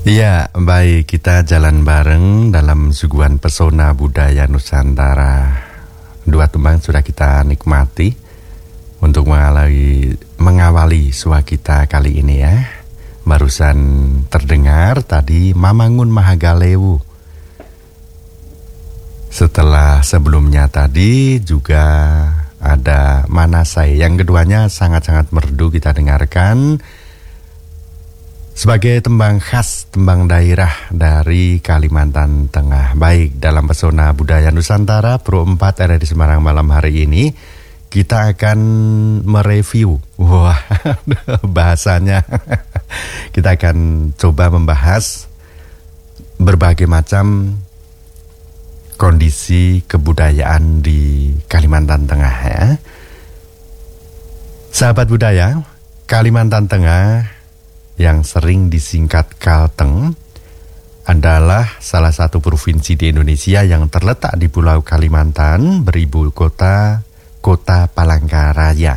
Iya, baik, kita jalan bareng dalam suguhan pesona budaya Nusantara. Dua tembang sudah kita nikmati untuk mengawali sua kita kali ini ya. Barusan terdengar tadi Mamangun Mahagalewu. Setelah sebelumnya tadi juga ada Manasai. Yang keduanya sangat-sangat merdu kita dengarkan. Sebagai tembang khas, tembang daerah dari Kalimantan Tengah. Baik, dalam pesona budaya Nusantara Pro 4 RRI Semarang malam hari ini kita akan mereview. Wah, bahasanya. Kita akan coba membahas berbagai macam kondisi kebudayaan di Kalimantan Tengah ya. Sahabat budaya, Kalimantan Tengah yang sering disingkat Kalteng adalah salah satu provinsi di Indonesia yang terletak di Pulau Kalimantan beribu kota Palangkaraya.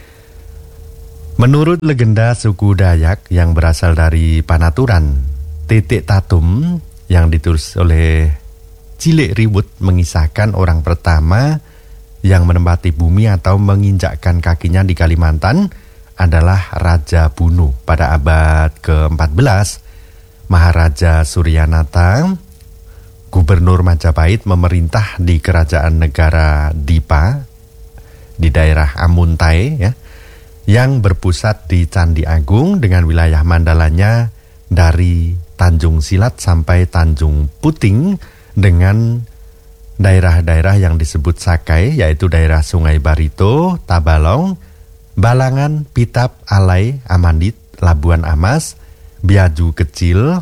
Menurut legenda suku Dayak yang berasal dari Panaturan, Titik Tatum yang ditulis oleh Cilik Riwut mengisahkan orang pertama yang menempati bumi atau menginjakkan kakinya di Kalimantan adalah Raja Bunu. Pada abad ke-14, Maharaja Suryanata, Gubernur Majapahit, memerintah di kerajaan negara Dipa di daerah Amuntai ya, yang berpusat di Candi Agung dengan wilayah mandalanya dari Tanjung Silat sampai Tanjung Puting dengan daerah-daerah yang disebut Sakai, yaitu daerah Sungai Barito, Tabalong, Balangan, Pitap, Alai, Amandit, Labuan Amas, Biaju Kecil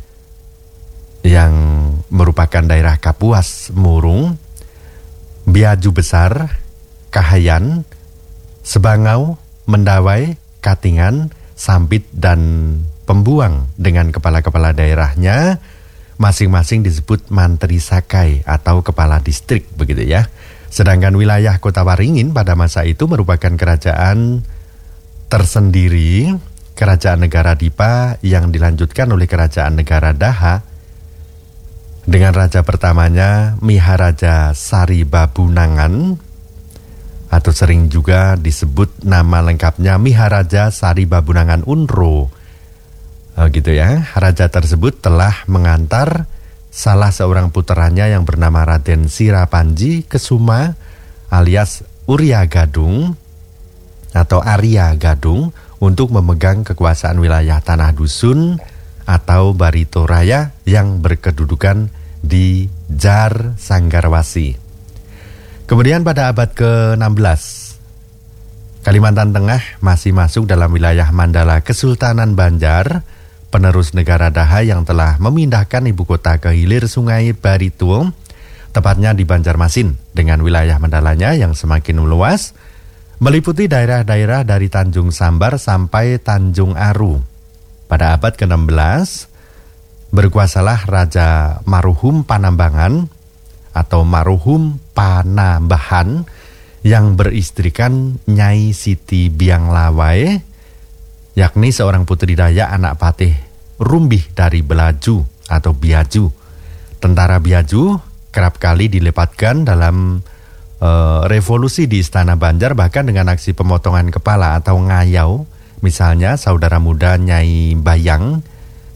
yang merupakan daerah Kapuas, Murung, Biaju Besar, Kahayan, Sebangau, Mendawai, Katingan, Sampit, dan Pembuang dengan kepala-kepala daerahnya masing-masing disebut Mantri Sakai atau kepala distrik begitu ya. Sedangkan wilayah Kota Waringin pada masa itu merupakan kerajaan tersendiri, kerajaan negara Dipa yang dilanjutkan oleh kerajaan negara Daha dengan raja pertamanya Miharaja Sari Babunangan atau sering juga disebut nama lengkapnya Miharaja Sari Babunangan Unro. Gitu ya. Raja tersebut telah mengantar salah seorang puteranya yang bernama Raden Sirapanji Kesuma alias Urya Gadung atau Arya Gadung untuk memegang kekuasaan wilayah Tanah Dusun atau Barito Raya yang berkedudukan di Jar Sanggarwasi. Kemudian pada abad ke-16, Kalimantan Tengah masih masuk dalam wilayah Mandala Kesultanan Banjar, penerus negara Daha yang telah memindahkan ibu kota ke hilir Sungai Barito, tepatnya di Banjarmasin, dengan wilayah mandalanya yang semakin meluas, meliputi daerah-daerah dari Tanjung Sambar sampai Tanjung Aru. Pada abad ke-16, berkuasalah Raja Maruhum Panambangan atau Maruhum Panambahan yang beristrikan Nyai Siti Bianglawai, yakni seorang putri Dayak anak patih Rumbih dari Belaju atau Biaju. Tentara Biaju kerap kali dilepatkan dalam revolusi di Istana Banjar, bahkan dengan aksi pemotongan kepala atau ngayau. Misalnya saudara muda Nyai Bayang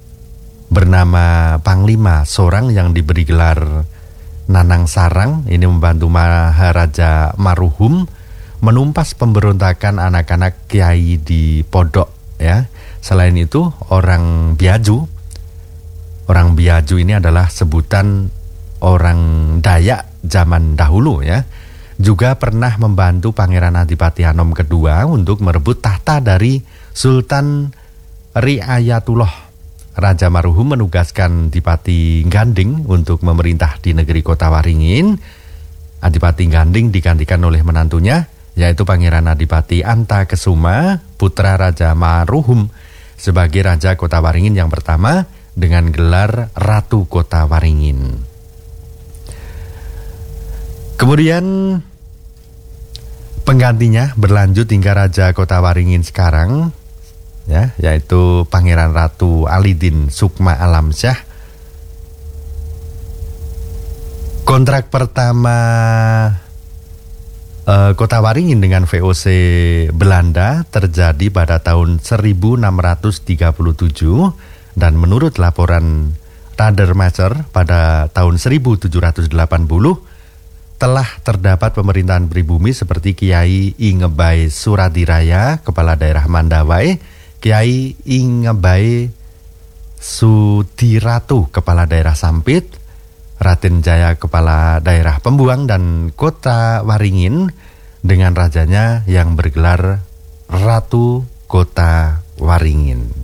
bernama Panglima Sorang yang diberi gelar Nanang Sarang, ini membantu Maharaja Maruhum menumpas pemberontakan anak-anak kiai di Podok ya. Selain itu orang Biaju ini adalah sebutan orang Dayak zaman dahulu ya. Juga pernah membantu Pangeran Adipati Anom II untuk merebut tahta dari Sultan Riayatullah. Raja Maruhum menugaskan Adipati Ganding untuk memerintah di negeri Kota Waringin. Adipati Ganding digantikan oleh menantunya, yaitu Pangeran Adipati Antakesuma, putra Raja Maruhum, sebagai Raja Kota Waringin yang pertama dengan gelar Ratu Kota Waringin. Kemudian penggantinya berlanjut hingga Raja Kota Waringin sekarang ya, yaitu Pangeran Ratu Alidin Sukma Alamsyah. Kontrak pertama Kota Waringin dengan VOC Belanda terjadi pada tahun 1637 dan menurut laporan Radermacher pada tahun 1780 telah terdapat pemerintahan pribumi seperti Kiai Ingebai Suradiraya, Kepala Daerah Mandawai, Kiai Ingebai Sudiratu, Kepala Daerah Sampit, Raden Jaya, Kepala Daerah Pembuang, dan Kota Waringin dengan rajanya yang bergelar Ratu Kota Waringin.